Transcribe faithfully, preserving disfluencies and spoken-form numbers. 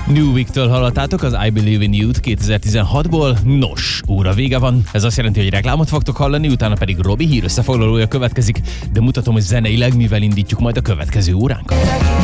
New Week-től hallottátok az I Believe in You-t kétezer-tizenhatból. Nos, óra vége van. Ez azt jelenti, hogy reklámot fogtok hallani, utána pedig Robi hír összefoglalója következik, de mutatom, hogy zeneileg mivel indítjuk majd a következő óránkat.